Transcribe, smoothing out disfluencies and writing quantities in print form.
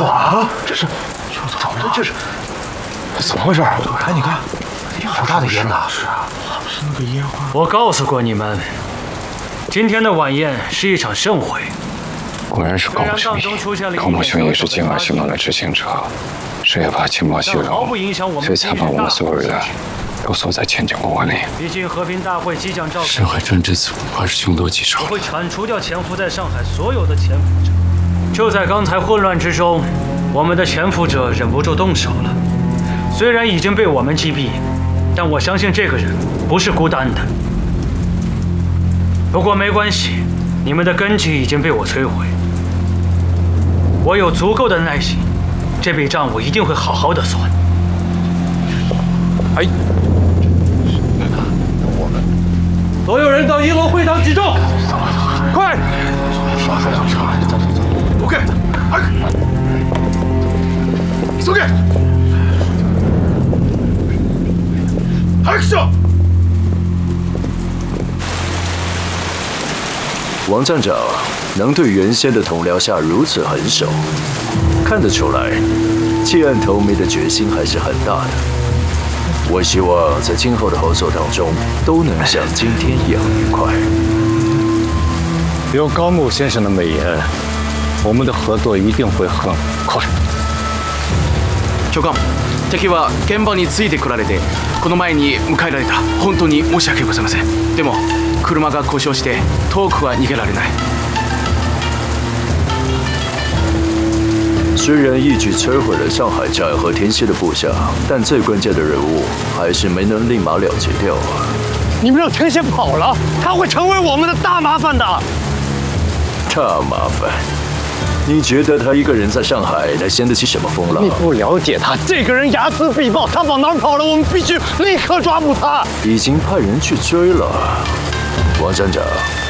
啊！这是怎么回事？哎，你看，好大的烟呐！是啊，是那个烟花。 我告诉过你们，今天的晚宴是一场盛会。 果然是高木雄一，高木雄一是境外行动的执行者，谁也把情报泄露，所以才把我们所有人都锁在千景公馆里。 毕竟和平大会即将召开， 上海专制组怕是凶多吉少。 我会铲除掉潜伏在上海所有的潜伏者。就在刚才混乱之中，我们的潜伏者忍不住动手了。虽然已经被我们击毙，但我相信这个人不是孤单的。不过没关系，你们的根基已经被我摧毁。我有足够的耐心，这笔账我一定会好好的算。 哎，我们所有人到1楼会堂集中，快 ！OK， OK。Action！ 王站长能对原先的同僚下如此狠手，看得出来，弃暗投明的决心还是很大的。我希望在今后的合作当中，都能像今天一样愉快。 有高木先生的美言，我们的合作一定会很快。 長官、敵は現場についてこられて、この前に迎えられた。本当に申し訳ございません。でも車が故障して遠くは逃げられない。 虽然一举摧毁了上海站和田溪的部下，但最关键的人物还是没能立马了结掉啊！ 你们让田协跑了，他会成为我们的大麻烦的。 大麻烦？你觉得他一个人在上海能掀得起什么风浪？ 你不了解他，这个人睚眦必报，他往哪儿跑了，我们必须立刻抓捕他。 已经派人去追了，王站长。